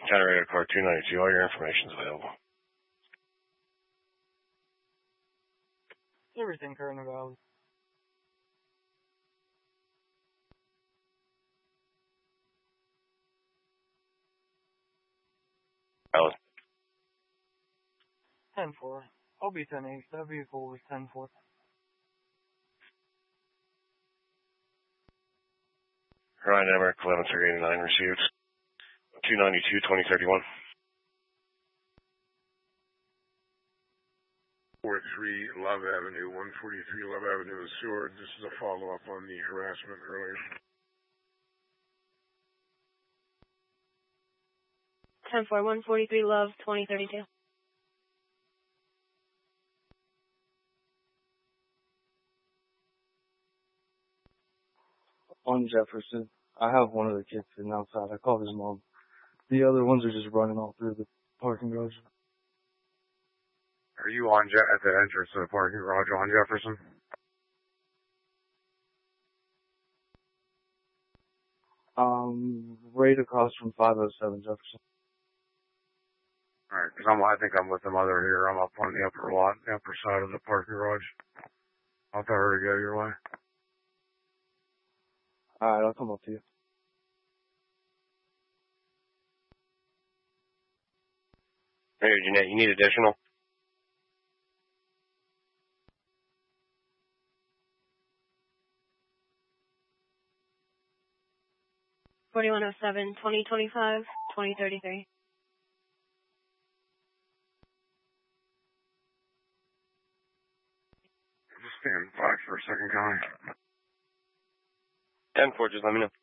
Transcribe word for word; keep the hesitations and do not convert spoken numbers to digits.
Generator car two ninety-two, all your information's available. Everything current available. Alice. ten four. I'll be ten eight. That vehicle was ten four. Ryan Emmerich, eleven three eighty-nine received. two ninety-two, twenty thirty-one. four three Love Avenue, one forty-three Love Avenue in Seward. This is a follow-up on the harassment earlier. ten four, one forty-three Love, twenty thirty-two. On Jefferson. I have one of the kids sitting outside. I called his mom. The other ones are just running all through the parking garage. Are you on Je- at the entrance to the parking garage on Jefferson? Um, right across from five oh seven Jefferson. Alright, because I'm, I think I'm with the mother here. I'm up on the upper lot, the upper side of the parking garage. I'll tell her to go your way. Alright, I'll come up to you. Hey, Jeanette, you need additional? forty-one oh seven, twenty twenty-five, twenty thirty-three. Just stand by for a second, Connie. ten four, just let me know.